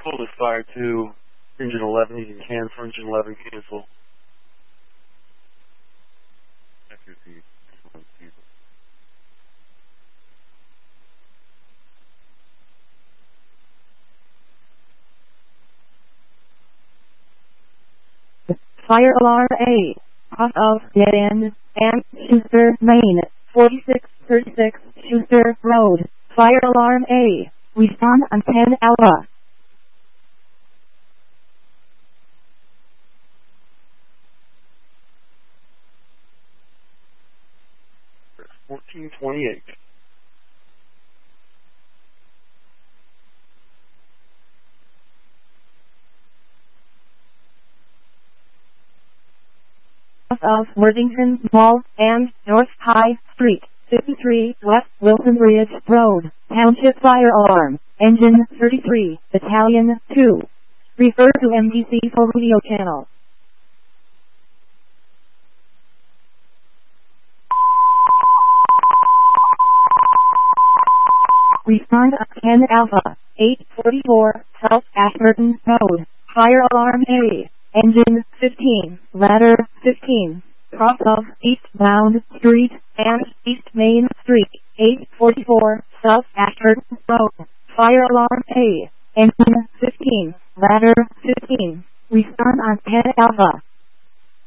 vehicle is fire to engine 11. You can cancel engine 11, cancel. Accuracy. Fire alarm A. Off of dead end and Schuster, Maine. 4636 Schuster Road. Fire alarm A. Respond on 10 Alpha. There's 1428. Of Worthington Mall and North High Street, 53 West Wilson Ridge Road, Township Fire Alarm, Engine 33, Battalion 2. Refer to MDC for radio channel. Respond up 10 Alpha, 844 South Ashburton Road, Fire Alarm A. Engine 15, Ladder 15, cross of Eastbound Street and East Main Street, 844 South Ashburton Road. Fire alarm A. Engine 15, Ladder 15. Respond on 10 Alpha.